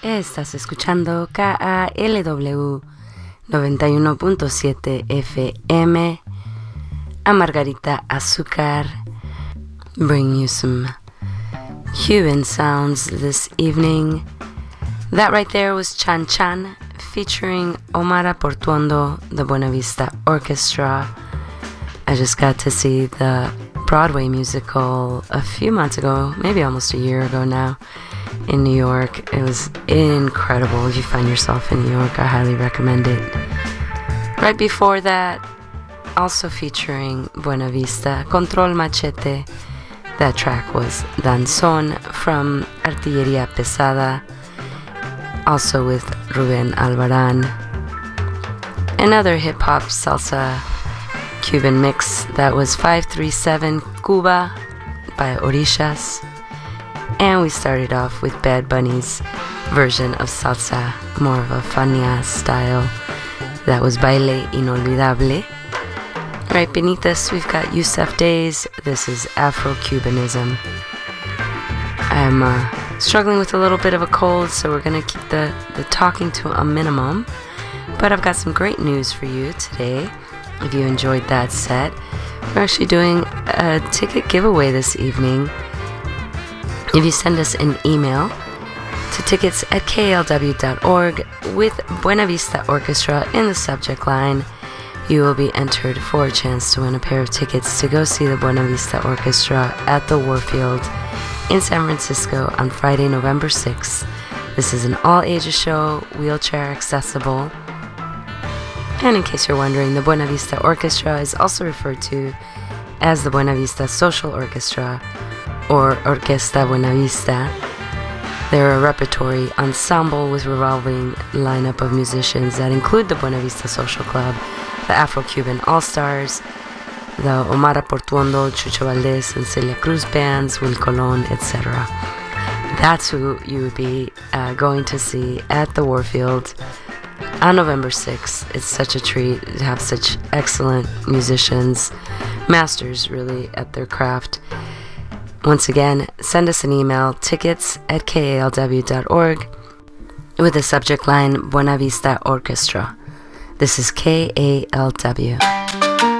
Estás escuchando KALW 91.7 FM. A Margarita Azúcar, bring you some Cuban sounds this evening. That right there was Chan Chan featuring Omar Portuondo, the Buena Vista Orchestra. I just got to see the Broadway musical a few months ago, maybe almost a year ago now, in New York. It was incredible. If you find yourself in New York, I highly recommend it. Right before that, also featuring Buena Vista, Control Machete. That track was Danzón from Artillería Pesada, also with Rubén Albarán. Another hip-hop salsa Cuban mix, that was 537 Cuba by Orishas. And we started off with Bad Bunny's version of salsa, more of a Fania style. That was Baile Inolvidable. Right beneath us, we've got Yusef Days. This is Afro-Cubanism. I'm struggling with a little bit of a cold, so we're going to keep the talking to a minimum. But I've got some great news for you today. If you enjoyed that set, we're actually doing a ticket giveaway this evening. If you send us an email to tickets@klw.org with Buena Vista Orchestra in the subject line, you will be entered for a chance to win a pair of tickets to go see the Buena Vista Orchestra at the Warfield in San Francisco on Friday, November 6th. This is an all-ages show, wheelchair accessible. And in case you're wondering, the Buena Vista Orchestra is also referred to as the Buena Vista Social Orchestra or Orquesta Buena Vista. They're a repertory ensemble with revolving lineup of musicians that include the Buena Vista Social Club, the Afro-Cuban All-Stars, the Omar Portuondo, Chucho Valdés, and Celia Cruz bands, Will Colón, etc. That's who you would be going to see at the Warfield on November 6th. It's such a treat to have such excellent musicians, masters really at their craft. Once again, send us an email, tickets@kalw.org, with the subject line Buena Vista Orchestra. This is KALW.